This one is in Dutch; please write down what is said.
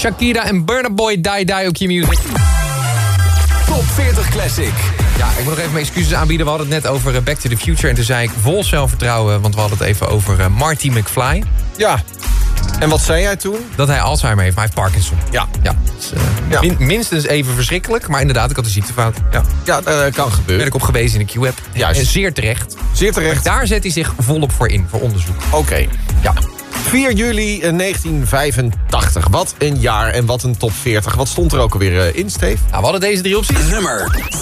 Shakira en Burna Boy, Die Die op Q-Music. Top 40 Classic. Ja, ik moet nog even mijn excuses aanbieden. We hadden het net over Back to the Future. En toen zei ik vol zelfvertrouwen, want we hadden het even over Marty McFly. Ja. En wat zei jij toen? Dat hij Alzheimer heeft, maar hij heeft Parkinson. Ja. Dus, minstens even verschrikkelijk. Maar inderdaad, ik had een ziektefout. Ja, dat kan gebeuren. Ben ik op gewezen in de Q-app. Juist. En zeer terecht. Zeer terecht. Daar zet hij zich volop voor in, voor onderzoek. Oké. Ja. 4 juli 1985. Wat een jaar en wat een top 40. Wat stond er ook alweer in, Steve? Nou, we hadden deze 3 opties. Nummer